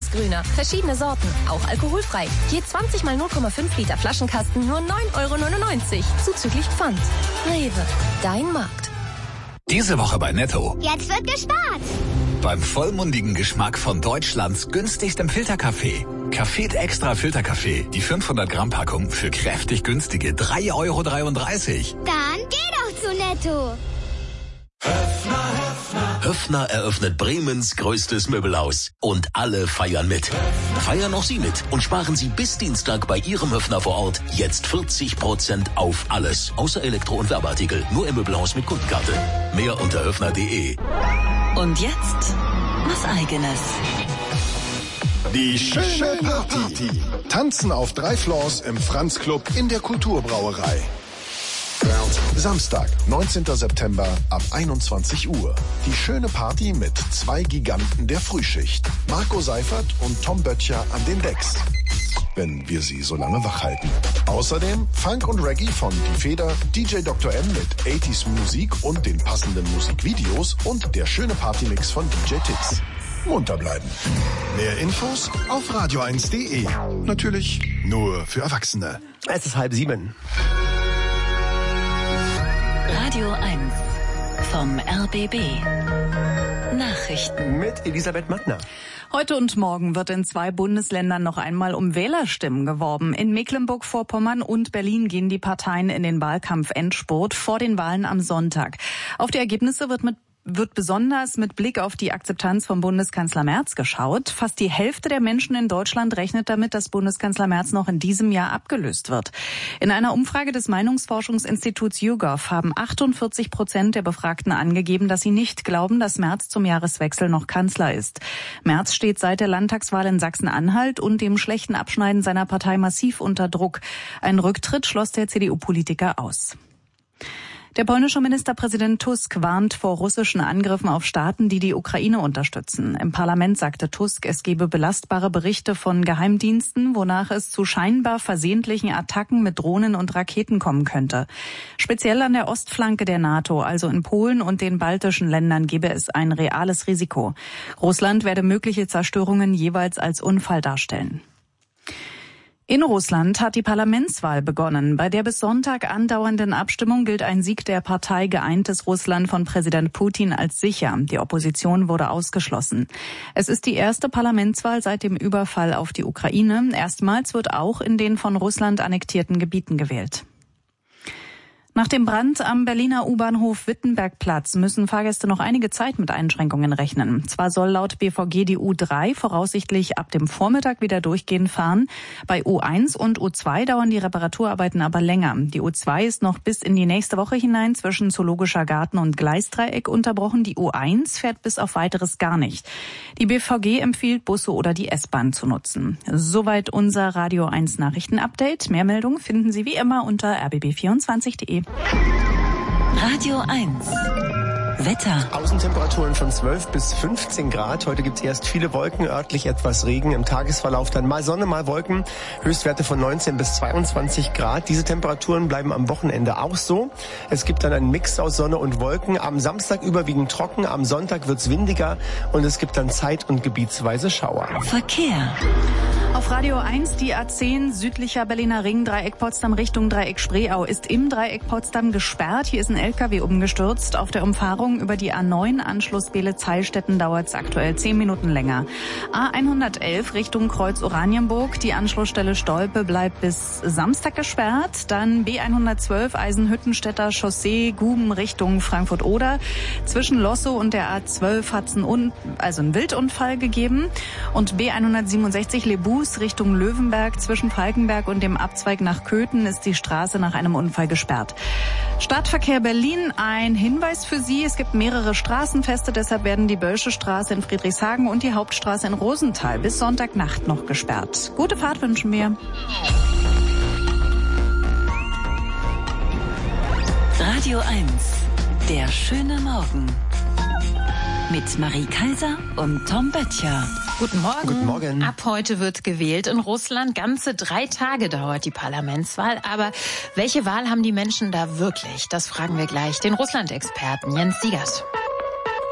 Gewürzgrüner. Verschiedene Sorten, auch alkoholfrei. Je 20 mal 0,5 Liter Flaschenkasten nur 9,99 €. Zuzüglich Pfand. Rewe, dein Markt. Diese Woche bei Netto. Jetzt wird gespart. Beim vollmundigen Geschmack von Deutschlands günstigstem Filterkaffee. Café Extra Filterkaffee. Die 500 Gramm Packung für kräftig günstige 3,33 €. Dann geh doch zu Netto. Höffner eröffnet Bremens größtes Möbelhaus. Und alle feiern mit. Feiern auch Sie mit und sparen Sie bis Dienstag bei Ihrem Höffner vor Ort jetzt 40% auf alles. Außer Elektro- und Werbeartikel. Nur im Möbelhaus mit Kundenkarte. Mehr unter höffner.de. Und jetzt was Eigenes. Die schöne Party. Tanzen auf 3 Floors im Franz Club in der Kulturbrauerei. Samstag, 19. September ab 21 Uhr. Die schöne Party mit 2 Giganten der Frühschicht. Marco Seifert und Tom Böttcher an den Decks. Wenn wir sie so lange wach halten. Außerdem Funk und Reggae von Die Feder, DJ Dr. M mit 80s Musik und den passenden Musikvideos und der schöne Partymix von DJ Tix. Munter bleiben. Mehr Infos auf radio1.de. Natürlich nur für Erwachsene. Es ist 6:30. Radio 1 vom RBB. Nachrichten Mit Elisabeth Mattner. Heute und morgen wird in 2 Bundesländern noch einmal um Wählerstimmen geworben. In Mecklenburg-Vorpommern und Berlin gehen die Parteien in den Wahlkampf-Endspurt vor den Wahlen am Sonntag. Auf die Ergebnisse wird besonders mit Blick auf die Akzeptanz von Bundeskanzler Merz geschaut. Fast die Hälfte der Menschen in Deutschland rechnet damit, dass Bundeskanzler Merz noch in diesem Jahr abgelöst wird. In einer Umfrage des Meinungsforschungsinstituts YouGov haben 48% der Befragten angegeben, dass sie nicht glauben, dass Merz zum Jahreswechsel noch Kanzler ist. Merz steht seit der Landtagswahl in Sachsen-Anhalt und dem schlechten Abschneiden seiner Partei massiv unter Druck. Ein Rücktritt schloss der CDU-Politiker aus. Der polnische Ministerpräsident Tusk warnt vor russischen Angriffen auf Staaten, die die Ukraine unterstützen. Im Parlament sagte Tusk, es gebe belastbare Berichte von Geheimdiensten, wonach es zu scheinbar versehentlichen Attacken mit Drohnen und Raketen kommen könnte. Speziell an der Ostflanke der NATO, also in Polen und den baltischen Ländern, gebe es ein reales Risiko. Russland werde mögliche Zerstörungen jeweils als Unfall darstellen. In Russland hat die Parlamentswahl begonnen. Bei der bis Sonntag andauernden Abstimmung gilt ein Sieg der Partei Geeintes Russland von Präsident Putin als sicher. Die Opposition wurde ausgeschlossen. Es ist die erste Parlamentswahl seit dem Überfall auf die Ukraine. Erstmals wird auch in den von Russland annektierten Gebieten gewählt. Nach dem Brand am Berliner U-Bahnhof Wittenbergplatz müssen Fahrgäste noch einige Zeit mit Einschränkungen rechnen. Zwar soll laut BVG die U3 voraussichtlich ab dem Vormittag wieder durchgehend fahren. Bei U1 und U2 dauern die Reparaturarbeiten aber länger. Die U2 ist noch bis in die nächste Woche hinein zwischen Zoologischer Garten und Gleisdreieck unterbrochen. Die U1 fährt bis auf Weiteres gar nicht. Die BVG empfiehlt, Busse oder die S-Bahn zu nutzen. Soweit unser Radio 1 Nachrichten-Update. Mehr Meldungen finden Sie wie immer unter rbb24.de. Radio 1 Wetter. Außentemperaturen von 12 bis 15 Grad. Heute gibt es erst viele Wolken, örtlich etwas Regen. Im Tagesverlauf dann mal Sonne, mal Wolken. Höchstwerte von 19 bis 22 Grad. Diese Temperaturen bleiben am Wochenende auch so. Es gibt dann einen Mix aus Sonne und Wolken. Am Samstag überwiegend trocken, am Sonntag wird's windiger und es gibt dann zeit- und gebietsweise Schauer. Verkehr. Auf Radio 1 die A10 südlicher Berliner Ring, Dreieck Potsdam Richtung Dreieck Spreeau ist im Dreieck Potsdam gesperrt. Hier ist ein LKW umgestürzt. Auf der Umfahrung über die A9 Anschluss Beelitz-Heilstätten dauert es aktuell 10 Minuten länger. A111 Richtung Kreuz Oranienburg. Die Anschlussstelle Stolpe bleibt bis Samstag gesperrt. Dann B112 Eisenhüttenstädter Chaussee Guben Richtung Frankfurt-Oder. Zwischen Lossow und der A12 hat es einen Wildunfall gegeben. Und B167 Lebus Richtung Löwenberg. Zwischen Falkenberg und dem Abzweig nach Köthen ist die Straße nach einem Unfall gesperrt. Stadtverkehr Berlin, ein Hinweis für Sie. Es gibt mehrere Straßenfeste, deshalb werden die Bölsche Straße in Friedrichshagen und die Hauptstraße in Rosenthal bis Sonntagnacht noch gesperrt. Gute Fahrt wünschen wir. Radio 1, der schöne Morgen. Mit Marie Kaiser und Tom Böttcher. Guten Morgen. Guten Morgen. Ab heute wird gewählt in Russland. Ganze 3 Tage dauert die Parlamentswahl. Aber welche Wahl haben die Menschen da wirklich? Das fragen wir gleich den Russland-Experten Jens Siegert.